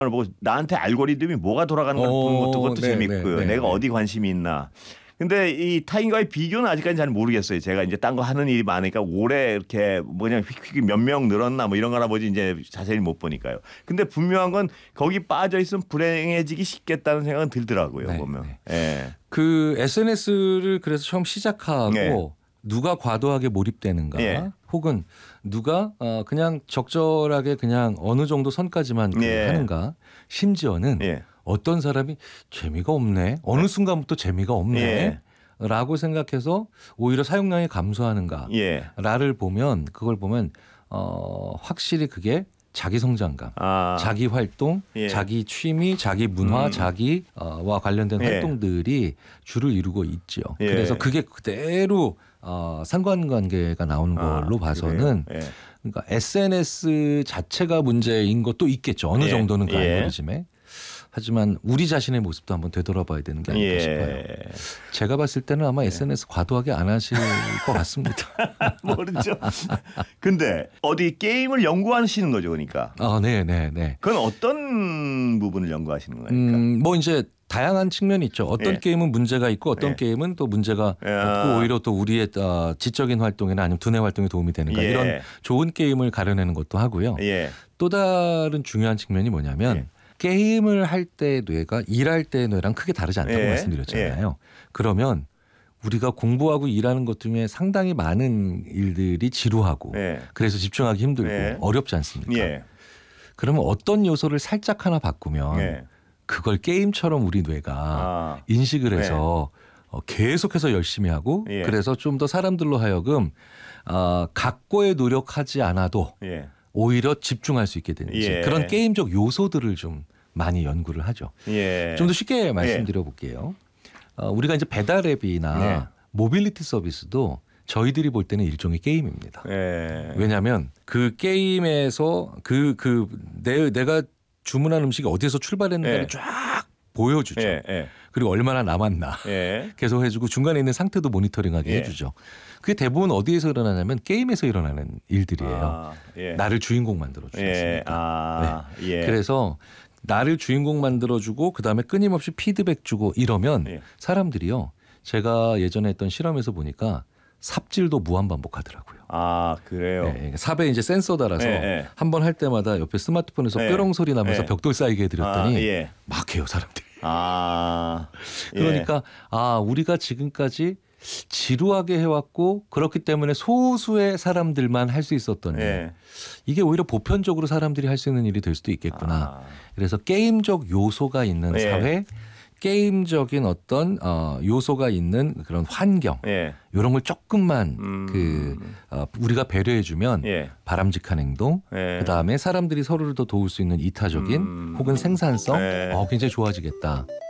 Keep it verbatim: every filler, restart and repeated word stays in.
보고 나한테 알고리즘이 뭐가 돌아가는 걸 보는 것도 그것도 네, 재밌고요. 네, 네, 내가 네. 어디 관심이 있나. 근데 이 타인과의 비교는 아직까지 잘 모르겠어요. 제가 이제 딴 거 하는 일이 많으니까 올해 이렇게 뭐냐 휙휙 몇 명 늘었나 뭐 이런 거나 보지 이제 자세히 못 보니까요. 근데 분명한 건 거기 빠져 있으면 불행해지기 쉽겠다는 생각은 들더라고요. 네, 보면. 네. 예. 그 에스엔에스를 그래서 처음 시작하고 네. 누가 과도하게 몰입되는가 예. 혹은 누가 어 그냥 적절하게 그냥 어느 정도 선까지만 그 예. 하는가 심지어는 예. 어떤 사람이 재미가 없네 어느 순간부터 재미가 없네 예. 라고 생각해서 오히려 사용량이 감소하는가 예. 라를 보면 그걸 보면 어 확실히 그게 자기 성장감, 아. 자기 활동, 예. 자기 취미, 자기 문화, 음. 자기와 관련된 예. 활동들이 주를 이루고 있죠. 예. 그래서 그게 그대로 어, 상관관계가 나오는 걸로 아, 봐서는 그래요? 예. 그러니까 에스엔에스 자체가 문제인 것도 있겠죠. 어느 예. 정도는 그 예. 알고리즘에. 하지만 우리 자신의 모습도 한번 되돌아봐야 되는 게 아닐까 예. 싶어요. 제가 봤을 때는 아마 에스엔에스 과도하게 안 하실 것 같습니다. 모르죠. 근데 어디 게임을 연구하시는 거죠, 그러니까. 아, 네, 네, 네. 그건 어떤 부분을 연구하시는 거니까? 음, 뭐 이제 다양한 측면이 있죠. 어떤 예. 게임은 문제가 있고 어떤 예. 게임은 또 문제가 야. 없고 오히려 또 우리의 어, 지적인 활동이나 아니면 두뇌 활동에 도움이 되는가 예. 이런 좋은 게임을 가려내는 것도 하고요. 예. 또 다른 중요한 측면이 뭐냐면 예. 게임을 할 때 뇌가 일할 때 뇌랑 크게 다르지 않다고 예. 말씀드렸잖아요. 그러면 우리가 공부하고 일하는 것 중에 상당히 많은 일들이 지루하고 예. 그래서 집중하기 힘들고 예. 어렵지 않습니까? 예. 그러면 어떤 요소를 살짝 하나 바꾸면 예. 그걸 게임처럼 우리 뇌가 아. 인식을 해서 어, 계속해서 열심히 하고 예. 그래서 좀 더 사람들로 하여금 어, 각고에 노력하지 않아도 예. 오히려 집중할 수 있게 되는지 예. 그런 게임적 요소들을 좀 많이 연구를 하죠. 예. 좀 더 쉽게 말씀드려 볼게요. 어, 우리가 이제 배달 앱이나 네. 모빌리티 서비스도 저희들이 볼 때는 일종의 게임입니다. 예. 왜냐하면 그 게임에서 그 그 내 내가 주문한 음식이 어디에서 출발했는가를 예. 쫙 보여주죠. 예. 예. 그리고 얼마나 남았나 예. 계속 해주고 중간에 있는 상태도 모니터링하게 예. 해주죠. 그게 대부분 어디에서 일어나냐면 게임에서 일어나는 일들이에요. 아, 예. 나를 주인공 만들어주지 예. 않습니까? 아, 예. 그래서 나를 주인공 만들어주고 그다음에 끊임없이 피드백 주고 이러면 예. 사람들이요. 제가 예전에 했던 실험에서 보니까 삽질도 무한 반복하더라고요. 아, 그래요. 네, 삽에 이제 센서 달아서 예, 예. 한 번 할 때마다 옆에 스마트폰에서 예. 뾰롱 소리 나면서 예. 벽돌 쌓이게 해드렸더니 아, 예. 막 해요 사람들이. 아. 예. 그러니까 아 우리가 지금까지 지루하게 해왔고 그렇기 때문에 소수의 사람들만 할 수 있었던 일. 예. 이게 오히려 보편적으로 사람들이 할 수 있는 일이 될 수도 있겠구나. 아. 그래서 게임적 요소가 있는 예. 사회, 게임적인 어떤 어, 요소가 있는 그런 환경 예. 이런 걸 조금만 음. 그 어, 우리가 배려해주면 예. 바람직한 행동, 예. 그 다음에 사람들이 서로를 더 도울 수 있는 이타적인 음. 혹은 생산성, 예. 어, 굉장히 좋아지겠다.